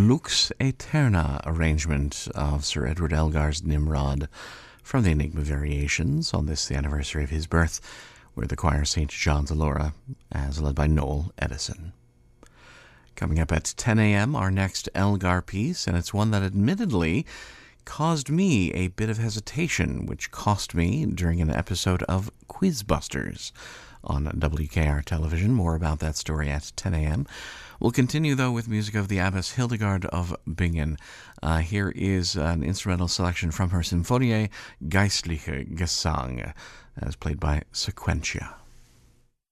Lux Aeterna arrangement of Sir Edward Elgar's Nimrod from the Enigma Variations on this, the anniversary of his birth, where the choir St. John's Alora, as led by Noel Edison. Coming up at 10 a.m., our next Elgar piece, and it's one that admittedly caused me a bit of hesitation, which cost me during an episode of Quizbusters on WKR television. More about that story at 10 a.m. We'll continue, though, with music of the Abbess Hildegard of Bingen. Here is an instrumental selection from her Symphonie Geistliche Gesang, as played by Sequentia.